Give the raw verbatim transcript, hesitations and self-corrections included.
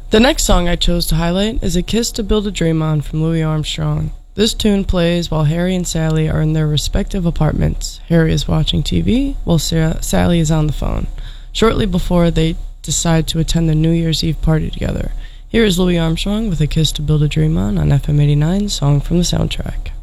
The next song I chose to highlight is A Kiss to Build a Dream On from Louis Armstrong. This tune plays while Harry and Sally are in their respective apartments. Harry is watching T V while Sa- Sally is on the phone, shortly before they decide to attend the New Year's Eve party together. Here is Louis Armstrong with A Kiss to Build a Dream On on F M eighty-nine, Song from the Soundtrack.